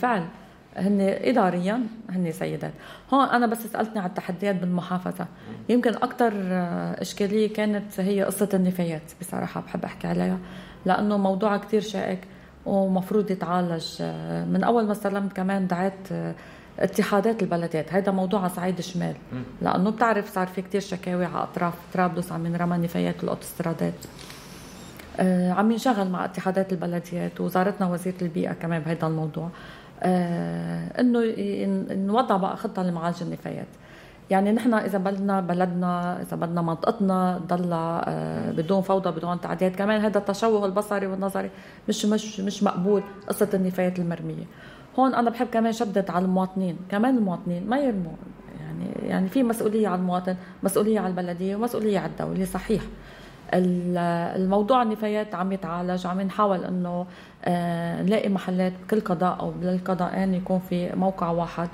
بالفعل هن إداريا هن سيدات. هون أنا بس سألتني على التحديات بالمحافظة، يمكن أكتر إشكالية كانت هي قصة النفايات. بصراحة بحب أحكي عليها لأنه موضوع كتير شائك ومفروض يتعالج. من أول ما استلمت كمان دعيت اتحادات البلدات، هذا موضوع على صعيد الشمال، لأنه بتعرف صار في كتير شكاوي على أطراف طرابلس عم ينرمى نفايات الأوتوسترادات. عم ينشغل مع اتحادات البلديات ووزارتنا وزيرة البيئة كمان بهذا الموضوع، انه نوضع بقى خطة لمعالجة النفايات. يعني نحن اذا بدنا بلدنا، اذا بدنا منطقتنا تضل بدون فوضى بدون تعديات، كمان هذا التشوه البصري والنظري مش مقبول. قصة النفايات المرمية هون انا بحب كمان شدد على المواطنين، كمان المواطنين ما يرموا. يعني في مسؤولية على المواطن، مسؤولية على البلدية، ومسؤولية على الدولة. صحيح الموضوع النفايات عم يتعالج، عم نحاول انه نلاقي محلات بكل قضاء او بالقضاءين يكون في موقع واحد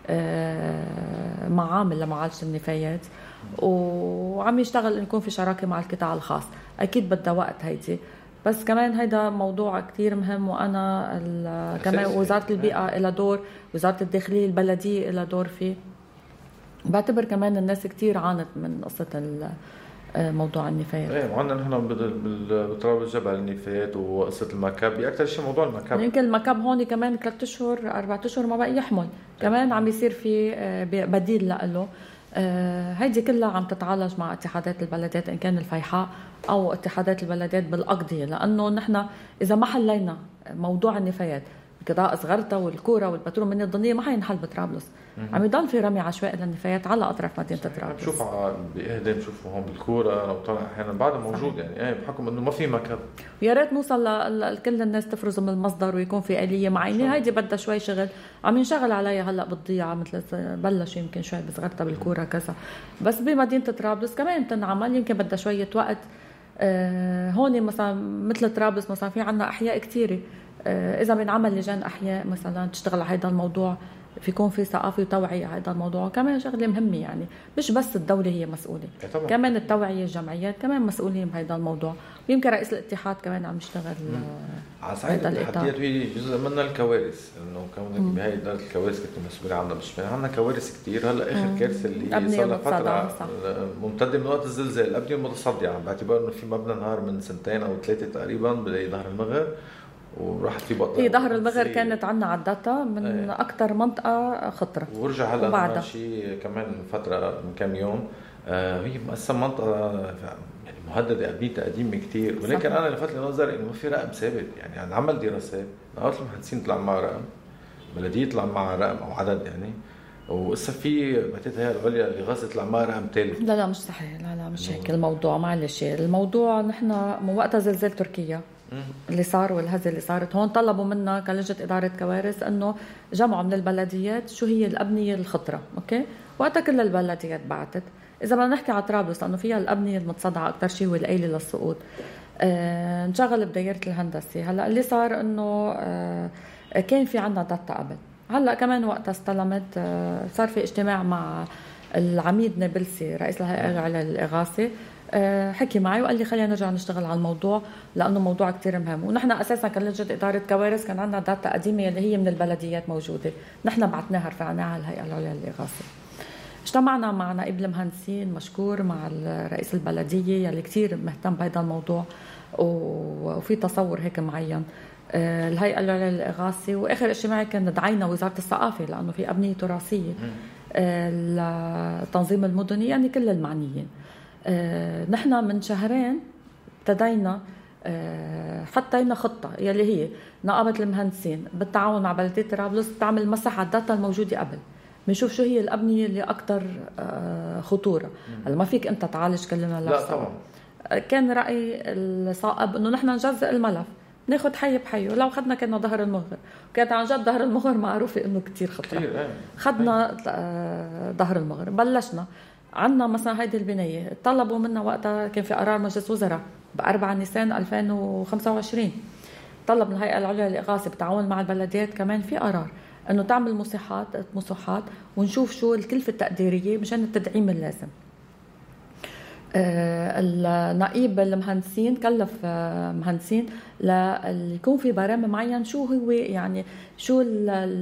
معامل لمعالجة النفايات، وعم يشتغل انه يكون في شراكة مع القطاع الخاص. اكيد بدها وقت هيدي، بس كمان هيدا موضوع كتير مهم. وانا كمان وزارة البيئة لها دور، وزارة الداخلية البلدية لها دور فيه. بعتبر كمان الناس كتير عانت من قصة موضوع النفايات. ايه، وعندنا نحن بطرابلس جبل النفايات وقصه المكب. اكثر شيء موضوع المكب، يمكن المكب هون كمان 3 أشهر 4 أشهر ما بقى يحمل، كمان عم يصير في بديل له. هيدي كلها عم تتعالج مع اتحادات البلدات، ان كان الفيحاء او اتحادات البلدات بالاقضيه، لانه نحن اذا ما حلينا موضوع النفايات قضاء صغرتها والكوره والبترول من الضنيه ما حينحل بطرابلس. عم يضل في رمي عشوائي للنفايات على اطراف مدينه طرابلس. بشوف باهدام، بشوفه هون بالكوره انا بطلع احيانا بعده موجود. يعني ايه بحكم انه ما في مكب. ويا ريت نوصل لكل الناس تفرز من المصدر ويكون في آلية معينه. هيدي بدها شوي شغل، عم ينشغل عليها هلا بالضيعه، مثل بلش يمكن شوي بصغرتها بالكوره كذا، بس بمدينه طرابلس كمان تنعمل. يمكن بدها شويه وقت. هون مثلا مثل طرابلس مثلا في عنا احياء كثيره، اذا بنعمل لجان احياء مثلا تشتغل على هذا الموضوع، فيكون في ثقافه وتوعيه على هذا الموضوع. كمان شغله مهمه، يعني مش بس الدوله هي مسؤوله، كمان التوعيه، الجمعيات كمان مسؤولين بهذا الموضوع. ويمكن رئيس الاتحاد كمان عم يشتغل على صعيد التحديات. هي جزء منها الكوارث، انه كونك بهاي اداره الكوارث كنت مسؤوله عنها بالشمال. عندنا كوارث كثير. هلا اخر كارثه اللي صار لها فتره ممتده من وقت الزلزال، الابنيه المتصدعه، باعتبار انه في مبنى انهار من 2 أو 3 تقريبا بظهر المغر، وراحت في بطل. هي ظهر المغر كانت عنا على الداتا من اكثر منطقه خطره، ورجع هلا شيء كمان فتره من كم يوم. هي مقسم منطقه يعني مهدده، ابنيتها قديمه كثير. ولكن انا لفت لي نظري انه ما في رقم ثابت. يعني عمل دراسات، نقابه المهندسين طلع معها رقم، بلديه طلع معها رقم او عدد يعني، وقصة في بعتقد هي العليا اللي غاصت طلع معها رقم ثالث. لا مش صحيح، لا مش هيك الموضوع. معلش، الموضوع نحن من وقت زلزال تركيا اللي صار والهزة اللي صارت هون، طلبوا منا كلجنة إدارة كوارث أنه جمعوا من البلديات شو هي الأبنية الخطرة. أوكي، وقتها كل البلديات بعتت. إذا بدنا نحكي على طرابلس لأنه فيها الأبنية المتصدعة أكتر شيء والقيلة للسقوط، نشغل بدايرة الهندسة. هلأ اللي صار أنه كان في عنا داتا قبل. هلأ كمان وقتها استلمت، صار في اجتماع مع العميد نابلسي رئيس الهيئة العليا للإغاثة، حكي معي وقال لي خلينا نرجع نشتغل على الموضوع لأنه موضوع كتير مهم. ونحن أساسا كلجنة إدارة كوارث كان عندنا داتا قديمة اللي هي من البلديات موجودة، نحن بعتناها رفعناها على الهيئة العليا للإغاثة. اجتمعنا مع نائب المهندسين مشكور، مع رئيس البلدية يلي كتير مهتم بهذا الموضوع وفي تصور هيك معين، الهيئة العليا للإغاثة. وآخر اجتماع كان دعينا وزارة الثقافة لأنه في أبنية تراثية، التنظيم المدني، يعني كل المعنيين. نحن من شهرين ابتدينا حطينا خطة يلي هي نقابة المهندسين بالتعاون مع بلدية طرابلس تعمل مسح على الداتا الموجودة قبل، بنشوف شو هي الأبنية اللي أكتر خطورة. هلا ما فيك أنت تعالج كلنا لا طبعا. كان رأي الصائب إنه نحن نجزء الملف، ناخد حي بحيه. لو خدنا كنا ظهر المغر، كانت عن جد ظهر المغر معروفة إنه كتير خطرة. خدنا ظهر المغر، بلشنا عنا مثلا هيدي البناية طلبوا منا وقتها، كان في قرار مجلس وزراء ب4 نيسان 2025 طلب من الهيئة العليا للإغاثة بالتعاون مع البلديات كمان في قرار انه تعمل مساحات ونشوف شو الكلفة التقديرية مشان التدعيم اللازم. النقيب المهندسين كلف مهندسين ليكون في برامج معين شو هو، يعني شو